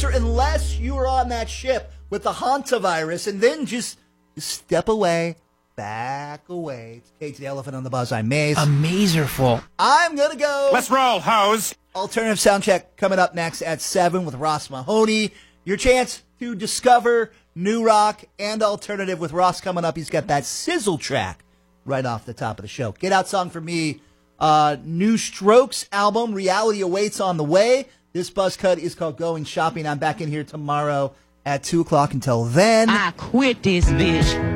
answer unless you are on that ship with the hantavirus, and then just step away, back away. It's Kate the Elephant on the Buzz. I'm Maze. Amazerful. I'm going to go. Let's roll, hoes. Alternative Soundcheck coming up next at 7 with Ross Mahoney. Your chance to discover new rock and alternative with Ross coming up. He's got that sizzle track right off the top of the show. Get Out song for me. New Strokes album, Reality Awaits, on the way. This buzz cut is called Going Shopping. I'm back in here tomorrow at 2 o'clock. Until then, I quit this bitch.